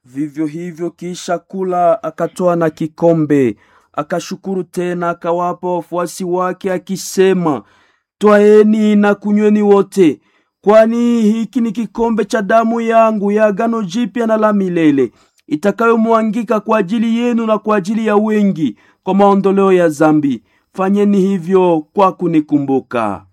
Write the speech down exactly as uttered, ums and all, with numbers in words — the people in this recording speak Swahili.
Vivyo hivyo kisha kula akatoa na kikombe, akashukuru tena akawapa wafuasi wake akisema, twaeni na kunyweni wote, kwani hiki ni kikombe cha damu yangu ya agano jipya na la milele, itakayomwangika kwa ajili yenu na kwa ajili ya wengi kwa maondoleo ya dhambi. Fanyeni hivyo kwa kunikumbuka.